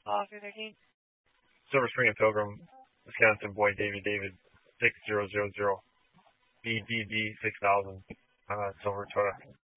call after 13. Silver Spring and Pilgrim, Wisconsin boy David 6000 BDD 6000 silver Toyota.